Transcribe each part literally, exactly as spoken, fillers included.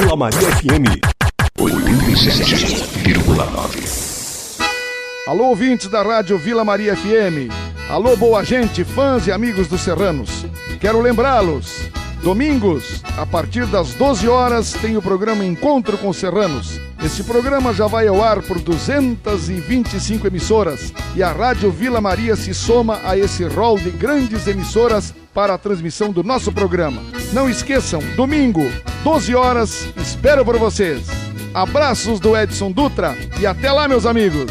Vila Maria F M oitenta e sete vírgula nove. Alô, ouvintes da Rádio Vila Maria F M. Alô, boa gente, fãs e amigos dos Serranos. Quero lembrá-los, domingos, a partir das doze horas, tem o programa Encontro com Serranos. Este programa já vai ao ar por duzentas e vinte e cinco emissoras e a Rádio Vila Maria se soma a esse rol de grandes emissoras para a transmissão do nosso programa. Não esqueçam, domingo, doze horas, espero por vocês. Abraços do Edson Dutra e até lá, meus amigos.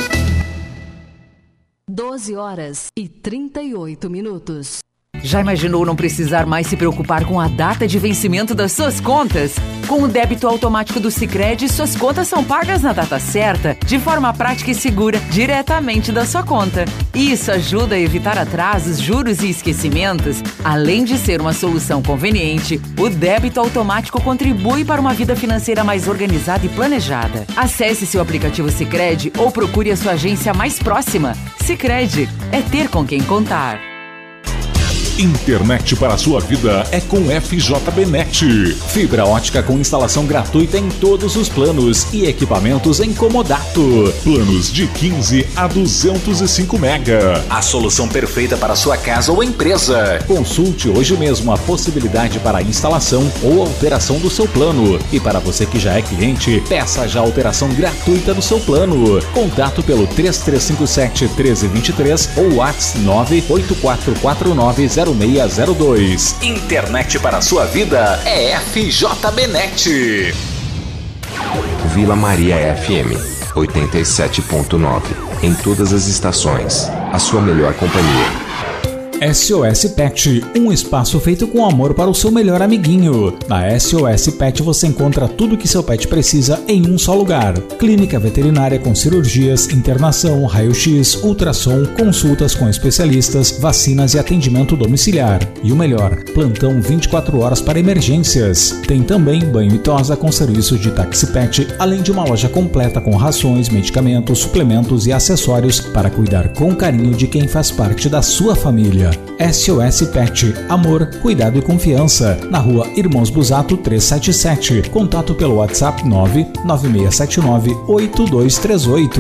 doze horas e trinta e oito minutos. Já imaginou não precisar mais se preocupar com a data de vencimento das suas contas? Com o débito automático do Sicredi, suas contas são pagas na data certa, de forma prática e segura, diretamente da sua conta. Isso ajuda a evitar atrasos, juros e esquecimentos. Além de ser uma solução conveniente, o débito automático contribui para uma vida financeira mais organizada e planejada. Acesse seu aplicativo Sicredi ou procure a sua agência mais próxima. Sicredi, é ter com quem contar. Internet para a sua vida é com F J B Net. Fibra ótica com instalação gratuita em todos os planos e equipamentos em comodato. Planos de quinze a duzentos e cinco mega. A solução perfeita para a sua casa ou empresa. Consulte hoje mesmo a possibilidade para a instalação ou alteração do seu plano. E para você que já é cliente, peça já a alteração gratuita do seu plano. Contato pelo três três cinco sete, um três dois três ou WhatsApp nove oito quatro quatro nove zero seis zero dois. Internet para a sua vida é F J B Net. Vila Maria F M oitenta e sete ponto nove. Em todas as estações, a sua melhor companhia. S O S Pet, um espaço feito com amor para o seu melhor amiguinho. Na S O S Pet você encontra tudo o que seu pet precisa em um só lugar. Clínica veterinária com cirurgias, internação, raio-x, ultrassom, consultas com especialistas, vacinas e atendimento domiciliar. E o melhor, plantão vinte e quatro horas para emergências. Tem também banho e tosa com serviço de táxi pet, além de uma loja completa com rações, medicamentos, suplementos e acessórios para cuidar com carinho de quem faz parte da sua família. S O S Pet, amor, cuidado e confiança. Na rua Irmãos Busato trezentos e setenta e sete. Contato pelo WhatsApp nove nove seis sete nove oito dois três oito.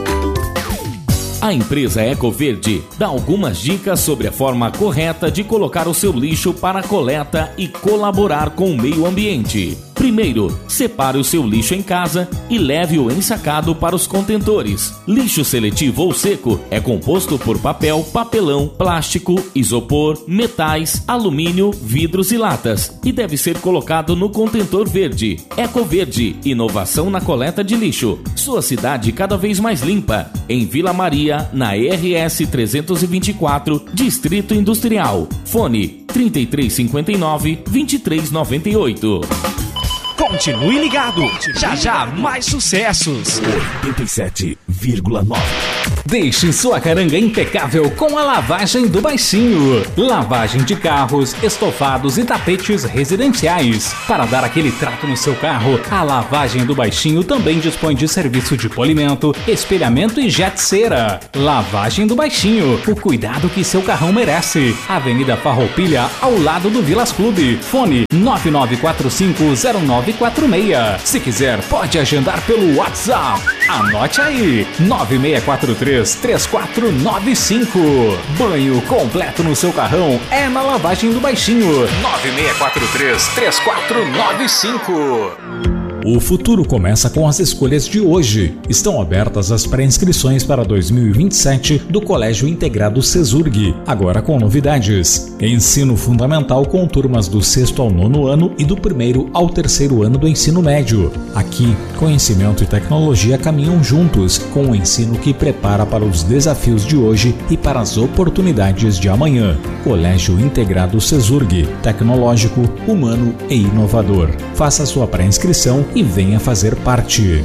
A empresa Ecoverde dá algumas dicas sobre a forma correta de colocar o seu lixo para coleta e colaborar com o meio ambiente. Primeiro, separe o seu lixo em casa e leve-o ensacado para os contentores. Lixo seletivo ou seco é composto por papel, papelão, plástico, isopor, metais, alumínio, vidros e latas e deve ser colocado no contentor verde. Ecoverde, inovação na coleta de lixo. Sua cidade cada vez mais limpa. Em Vila Maria, na R S trezentos e vinte e quatro, Distrito Industrial. Fone trinta e três cinquenta e nove, vinte e três noventa e oito. Continue ligado, já já mais sucessos. oitenta e sete vírgula nove. Deixe sua caranga impecável com a lavagem do Baixinho. Lavagem de carros, estofados e tapetes residenciais. Para dar aquele trato no seu carro, a Lavagem do Baixinho também dispõe de serviço de polimento, espelhamento e jet cera. Lavagem do Baixinho, o cuidado que seu carrão merece. Avenida Farroupilha, ao lado do Vilas Clube. Fone nove nove quatro cinco zero nove quatro seis. Se quiser, pode agendar pelo WhatsApp. Anote aí, nove seis quatro três, três quatro nove cinco. Banho completo no seu carrão é na Lavagem do Baixinho. nove seis quatro três, três quatro nove cinco. O futuro começa com as escolhas de hoje. Estão abertas as pré-inscrições para dois mil e vinte e sete do Colégio Integrado CESURG, agora com novidades. Ensino fundamental com turmas do sexto ao nono ano e do primeiro ao terceiro ano do ensino médio. Aqui, conhecimento e tecnologia caminham juntos, com o ensino que prepara para os desafios de hoje e para as oportunidades de amanhã. Colégio Integrado CESURG, tecnológico, humano e inovador. Faça sua pré-inscrição e venha fazer parte.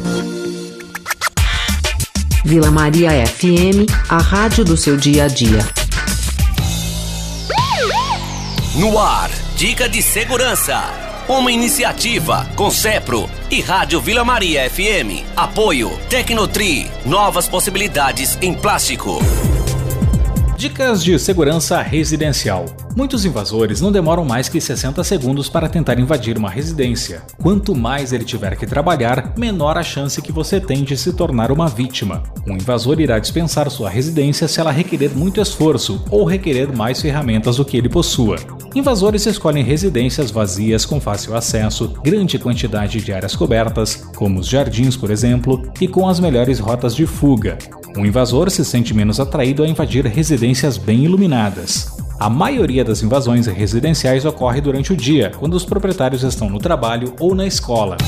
Vila Maria F M, a rádio do seu dia a dia. No ar, dica de segurança. Uma iniciativa com Cepro e Rádio Vila Maria F M. Apoio Tecnotri, novas possibilidades em plástico. Dicas de segurança residencial. Muitos invasores não demoram mais que sessenta segundos para tentar invadir uma residência. Quanto mais ele tiver que trabalhar, menor a chance que você tem de se tornar uma vítima. Um invasor irá dispensar sua residência se ela requerer muito esforço ou requerer mais ferramentas do que ele possua. Invasores escolhem residências vazias com fácil acesso, grande quantidade de áreas cobertas, como os jardins, por exemplo, e com as melhores rotas de fuga. Um invasor se sente menos atraído a invadir residências bem iluminadas. A maioria das invasões residenciais ocorre durante o dia, quando os proprietários estão no trabalho ou na escola.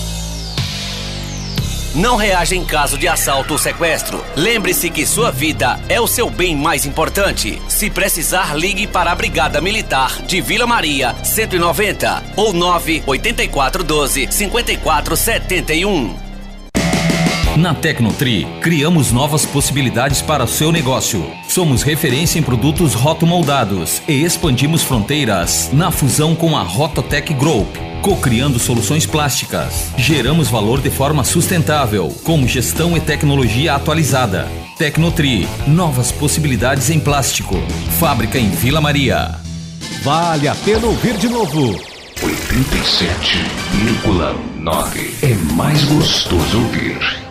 Não reaja em caso de assalto ou sequestro. Lembre-se que sua vida é o seu bem mais importante. Se precisar, ligue para a Brigada Militar de Vila Maria cento e noventa ou nove oito quatro um dois cinco quatro sete um. Na Tecnotri, criamos novas possibilidades para o seu negócio. Somos referência em produtos rotomoldados e expandimos fronteiras na fusão com a Rototec Group, co-criando soluções plásticas. Geramos valor de forma sustentável, como gestão e tecnologia atualizada. Tecnotri, novas possibilidades em plástico. Fábrica em Vila Maria. Vale a pena ouvir de novo. oitenta e sete vírgula nove. É mais gostoso ouvir.